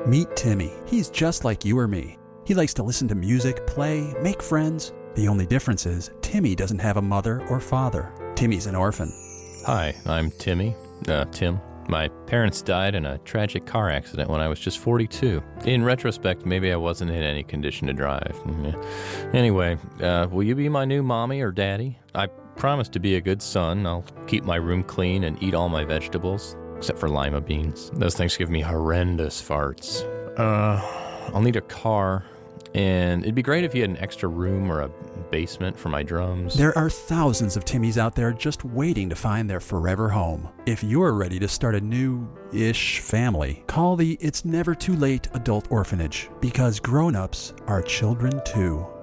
Meet Timmy. He's just like you or me. He likes to listen to music, play, make friends. The only difference is Timmy doesn't have a mother or father. Timmy's an orphan. Hi, I'm Tim. My parents died in a tragic car accident when I was just 42. In retrospect, maybe I wasn't in any condition to drive. Anyway, will you be my new mommy or daddy? I promise to be a good son. I'll keep my room clean and eat all my vegetables, except for lima beans. Those things give me horrendous farts. I'll need a car, and it'd be great if you had an extra room or a basement for my drums. There are thousands of Timmys out there just waiting to find their forever home. If you're ready to start a new-ish family, call the It's Never Too Late Adult Orphanage, because grown-ups are children too.